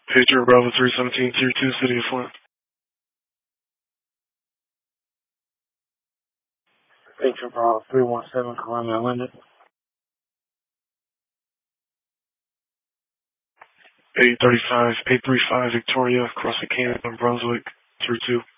Patriot Bravo 317, Tier 2, City of Flint. Patriot Bravo 317, Columbia, Linden. 835 Victoria, crossing Canada, Brunswick, through 2.